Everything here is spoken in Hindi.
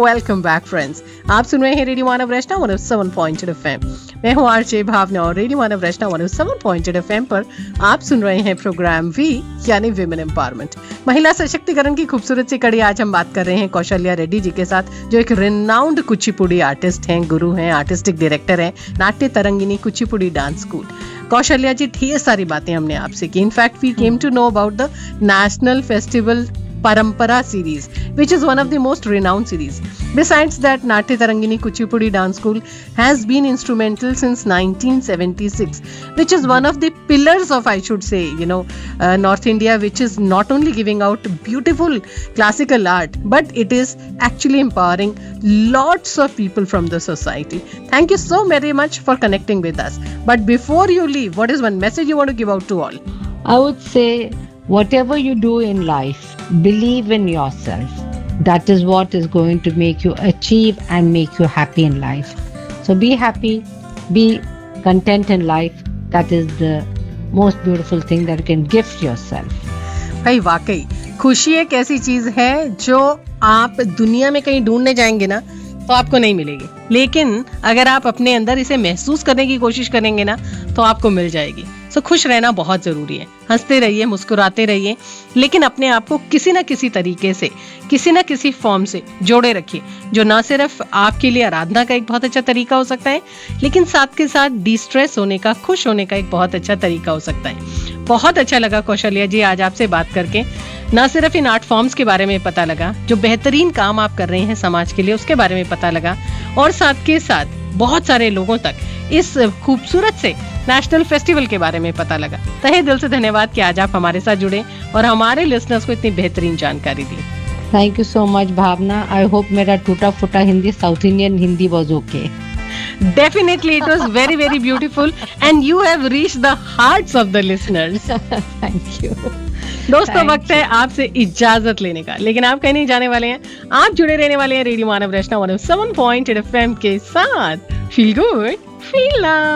Welcome back friends. आप सुन रहे हैं रेडियो मानव रचना 107.8 एफएम। मैं हूं आरजे भावना और रेडियो मानव रचना 107.8 एफएम पर आप सुन रहे हैं प्रोग्राम वी यानी विमेन एम्पावरमेंट। महिला सशक्तिकरण की खूबसूरत सी कड़ी आज हम बात कर रहे हैं कौशल्या रेड्डी जी के साथ, जो एक रिनाउंड कुचिपुड़ी आर्टिस्ट हैं, गुरु हैं, आर्टिस्टिक डायरेक्टर हैं, नाट्य तरंगिनी कुचिपुड़ी डांस स्कूल। कौशल्या जी, ढेर सारी बातें हमने आपसे की। In fact we came to know about the national festival Parampara series, which is one of the most renowned series. Besides that, Natya Tarangini Kuchipudi Dance School has been instrumental since 1976, which is one of the pillars of, I should say, North India, which is not only giving out beautiful classical art, but it is actually empowering lots of people from the society. Thank you so very much for connecting with us. But before you leave, what is one message you want to give out to all? I would say, whatever you do in life, believe in yourself. That is what is going to make you achieve and make you happy in life. So be happy, be content in life. That is the most beautiful thing that you can gift yourself. भाई वाकई खुशी एक ऐसी चीज है जो आप दुनिया में कहीं ढूंढने जाएंगे ना तो आपको नहीं मिलेगी, लेकिन अगर आप अपने अंदर इसे महसूस करने की कोशिश करेंगे ना तो आपको मिल जाएगी। सो खुश रहना बहुत जरूरी है। हंसते रहिए, मुस्कुराते रहिए, लेकिन अपने आप को किसी न किसी तरीके से, किसी न किसी फॉर्म से जोड़े रखिए, जो ना सिर्फ आपके लिए आराधना का एक बहुत अच्छा तरीका हो सकता है, लेकिन साथ के साथ डिस्ट्रेस होने का, खुश होने का एक बहुत अच्छा तरीका हो सकता है। बहुत अच्छा लगा कौशल्या जी आज आपसे बात करके। ना सिर्फ इन आर्ट फॉर्म्स के बारे में पता लगा, जो बेहतरीन काम आप कर रहे हैं समाज के लिए, उसके बारे में पता लगा, और साथ के साथ बहुत सारे लोगों तक इस खूबसूरत से नेशनल फेस्टिवल के बारे में पता लगा। तहे दिल से धन्यवाद कि आज आप हमारे साथ जुड़े और हमारे लिसनर्स को इतनी बेहतरीन जानकारी दी। Thank you so much, Bhavna. I hope मेरा टूटा फूटा Hindi, south Indian Hindi was okay. Definitely, it was very, very beautiful, and you have reached the hearts of the listeners. Thank you. दोस्तों, वक्त है आपसे इजाजत लेने का, लेकिन आप कहीं नहीं जाने वाले हैं। आप जुड़े रहने वाले हैं रेडियो मानव रचना 107.8 FM के साथ। Feel good, feel love.